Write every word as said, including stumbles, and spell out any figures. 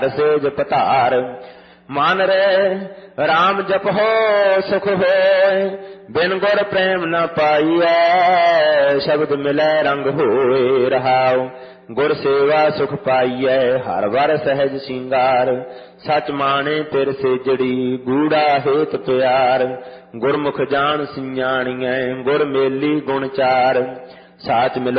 Says पतार। मान रे राम जपो सुख होय, बिन गुर प्रेम न पाइयै, शब्द मिलै रंग होए रहाओ। गुर सेवा सुख पाइयै, हर वर सहज सिंगार। सच माने तिर सेजड़ी, गूढ़ा हेत प्यार। गुरमुख जान सियाणियै, गुर मेली गुण चार। साच मिल